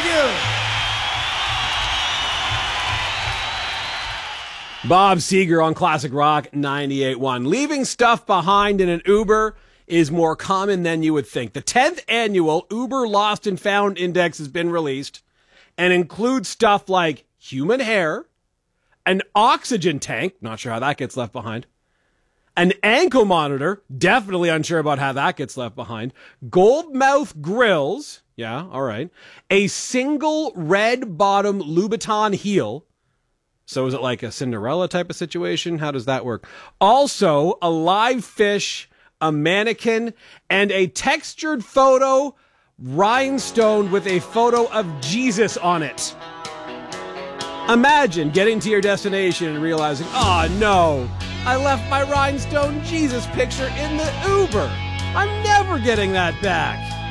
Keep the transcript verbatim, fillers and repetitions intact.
Thank you. Bob Seger on Classic Rock ninety-eight point one. Leaving stuff behind in an Uber is more common than you would think. The tenth annual Uber Lost and Found Index has been released and includes stuff like human hair, an oxygen tank, not sure how that gets left behind, an ankle monitor, definitely unsure about how that gets left behind, gold mouth grills, yeah, all right, a single red bottom Louboutin heel. So is it like a Cinderella type of situation? How does that work? Also, a live fish, a mannequin, and a textured photo rhinestone with a photo of Jesus on it. Imagine getting to your destination and realizing, oh no, I left my rhinestone Jesus picture in the Uber. I'm never getting that back.